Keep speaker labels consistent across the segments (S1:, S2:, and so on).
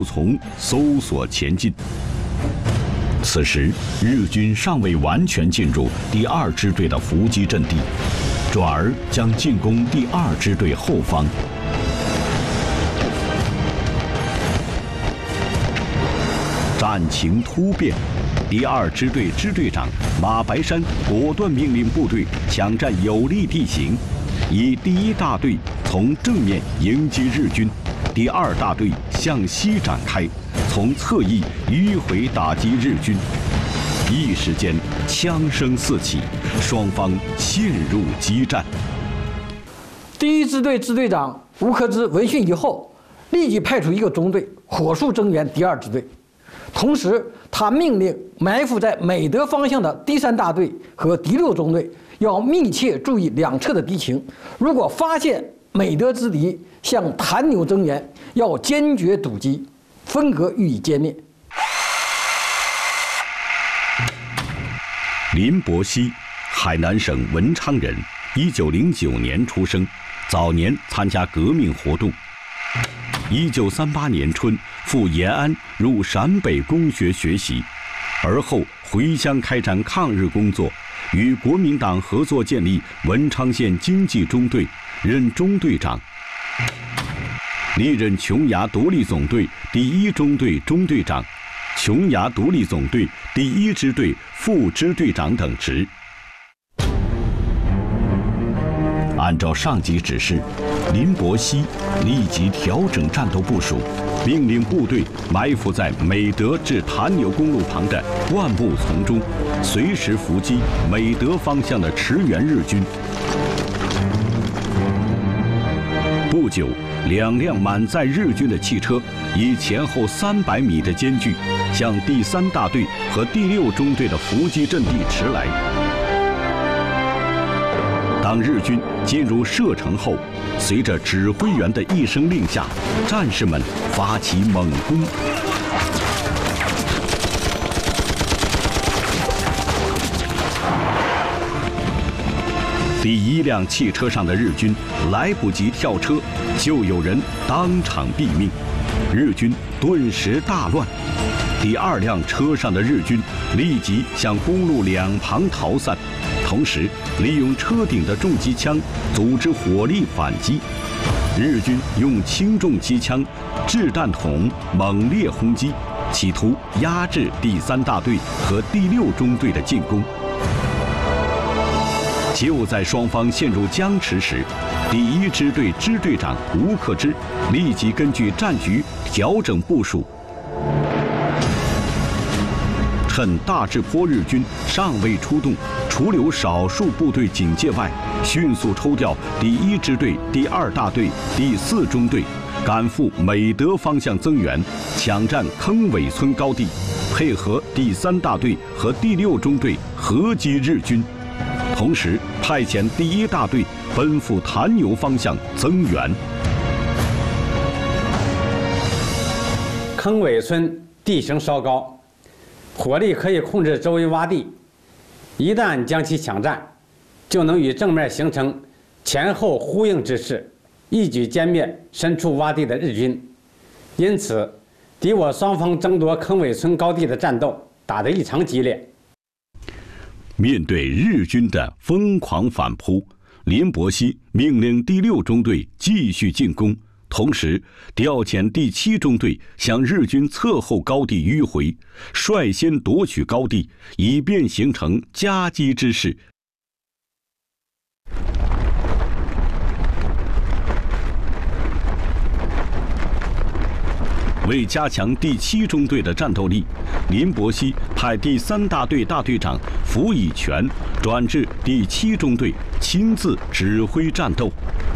S1: 从搜索前进。此时，日军尚未完全进入第2支队的伏击阵地，转而将进攻第2支队后方。战情突变，第2支队支队长马白山果断命令部队抢占有利地形，以第1大队从正面迎击日军，第2大队向西展开，从侧翼迂回打击日军。一时间，枪声四起，双方陷入激战。
S2: 第1支队支队长吴克之闻讯以后，立即派出一个中队火速增援第2支队。同时，他命令埋伏在美德方向的第3大队和第6中队要密切注意两侧的敌情，如果发现美德之敌向谭扭增援，要坚决堵击，分隔予以歼灭。
S1: 林伯希，海南省文昌人，1909年出生，早年参加革命活动。1938年春赴延安入陕北公学学习，而后回乡开展抗日工作，与国民党合作建立文昌县经济中队，任中队长。历任琼崖独立总队第1中队中队长、琼崖独立总队第1支队副支队长等职。按照上级指示，林伯希立即调整战斗部署，命令部队埋伏在美德至谭扭公路旁的万木丛中，随时伏击美德方向的驰援日军。不久，2辆满载日军的汽车以前后300米的间距，向第3大队和第6中队的伏击阵地驰来。当日军进入射程后，随着指挥员的一声令下，战士们发起猛攻。第1辆汽车上的日军来不及跳车，就有人当场毙命，日军顿时大乱。第2辆车上的日军立即向公路两旁逃散，同时利用车顶的重机枪组织火力反击。日军用轻重机枪、掷弹筒猛烈轰击，企图压制第3大队和第6中队的进攻。就在双方陷入僵持时，第1支队支队长吴克之立即根据战局调整部署，趁大治坡日军尚未出动，除留少数部队警戒外，迅速抽调第1支队第2大队第4中队，赶赴美德方向增援，抢占坑尾村高地，配合第3大队和第6中队合击日军，同时派遣第1大队奔赴谭扭方向增援。
S3: 坑尾村地形稍高，火力可以控制周围洼地，一旦将其抢占，就能与正面形成前后呼应之势，一举歼灭身处洼地的日军。因此，敌我双方争夺坑尾村高地的战斗打得异常激烈。
S1: 面对日军的疯狂反扑，林伯希命令第6中队继续进攻，同时调遣第7中队向日军侧后高地迂回，率先夺取高地，以便形成夹击之势。为加强第7中队的战斗力，林伯希派第3大队大队长符以全转至第7中队，亲自指挥战斗。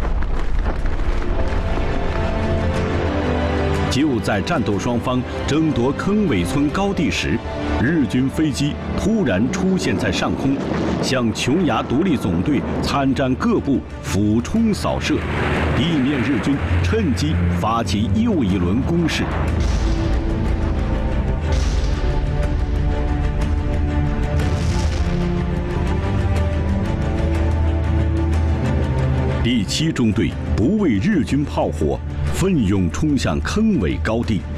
S1: 就在战斗双方争夺坑尾村高地时，日军飞机突然出现在上空，向琼崖独立总队参战各部俯冲扫射，地面日军趁机发起又一轮攻势。第7中队不畏日军炮火，奋勇冲向坑尾高地，